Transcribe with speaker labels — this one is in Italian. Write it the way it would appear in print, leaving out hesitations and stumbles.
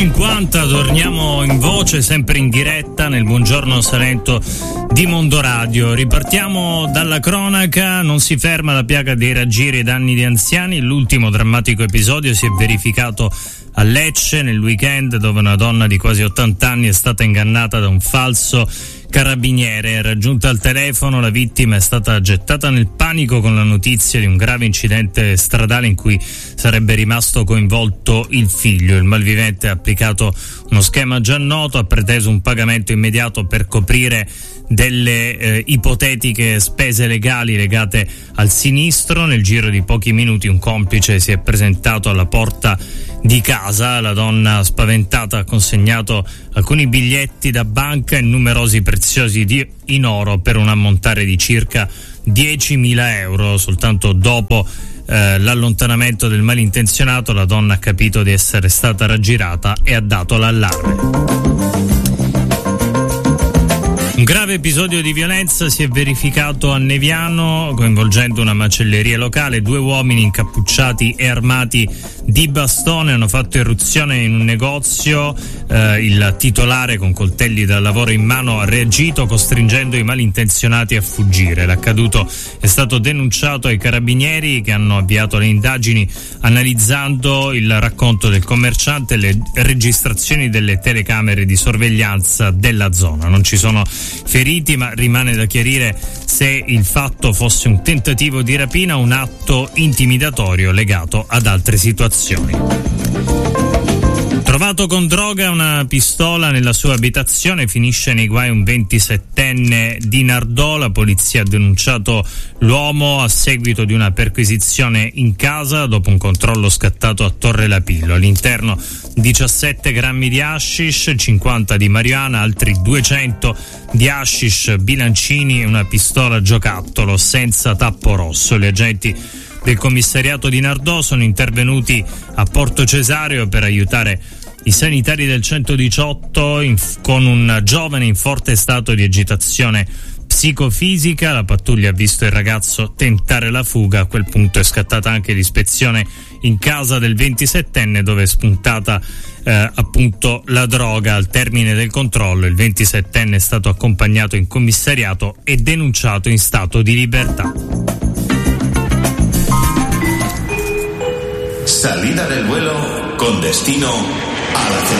Speaker 1: 50, torniamo in voce, sempre in diretta nel Buongiorno Salento di Mondoradio. Ripartiamo dalla cronaca. Non si ferma la piaga dei raggiri ai danni di anziani. L'ultimo drammatico episodio si è verificato a Lecce nel weekend, dove una donna di quasi 80 anni è stata ingannata da un falso carabiniere. Raggiunta al telefono, la vittima è stata gettata nel panico con la notizia di un grave incidente stradale in cui sarebbe rimasto coinvolto il figlio. Il malvivente ha applicato uno schema già noto, ha preteso un pagamento immediato per coprire delle ipotetiche spese legali legate al sinistro. Nel giro di pochi minuti un complice si è presentato alla porta di casa. La donna, spaventata, ha consegnato alcuni biglietti da banca e numerosi preziosi in oro per un ammontare di circa 10.000 euro. Soltanto dopo l'allontanamento del malintenzionato la donna ha capito di essere stata raggirata e ha dato l'allarme. Un grave episodio di violenza si è verificato a Neviano, coinvolgendo una macelleria locale. 2 uomini incappucciati e armati di bastone hanno fatto irruzione in un negozio. Il titolare, con coltelli da lavoro in mano, ha reagito costringendo i malintenzionati a fuggire. L'accaduto è stato denunciato ai carabinieri, che hanno avviato le indagini analizzando il racconto del commerciante e le registrazioni delle telecamere di sorveglianza della zona. Non ci sono feriti, ma rimane da chiarire se il fatto fosse un tentativo di rapina o un atto intimidatorio legato ad altre situazioni. Trovato con droga e una pistola nella sua abitazione, finisce nei guai un 27enne di Nardò. La polizia ha denunciato l'uomo a seguito di una perquisizione in casa dopo un controllo scattato a Torre Lapillo. All'interno 17 grammi di hashish, 50 di marijuana, altri 200 di hashish, bilancini e una pistola giocattolo senza tappo rosso. Gli agenti del commissariato di Nardò sono intervenuti a Porto Cesareo per aiutare i sanitari del 118 con un giovane in forte stato di agitazione psicofisica. La pattuglia ha visto il ragazzo tentare la fuga. A quel punto è scattata anche l'ispezione in casa del 27enne, dove è spuntata appunto la droga. Al termine del controllo il 27enne è stato accompagnato in commissariato e denunciato in stato di libertà.
Speaker 2: Salida del vuelo con destino a la